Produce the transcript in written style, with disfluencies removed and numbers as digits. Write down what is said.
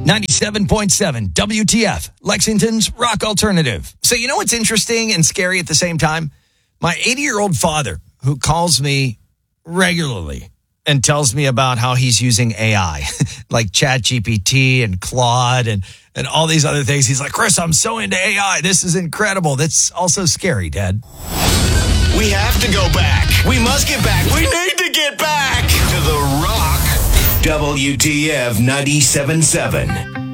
97.7 WTF, Lexington's rock alternative. So you know what's interesting and scary at the same time? My 80-year-old father, who calls me regularly and tells me about how he's using AI, like ChatGPT and Claude and all these other things. He's like, Chris, I'm so into AI. This is incredible. That's also scary, Dad. We have to go back. We must get back. We need to get back to the Rock. WTF 97.7.